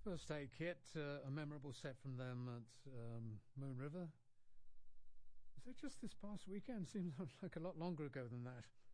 First Aid Kit, a memorable set from them at Moon River. Was it just this past weekend? Seems like a lot longer ago than that.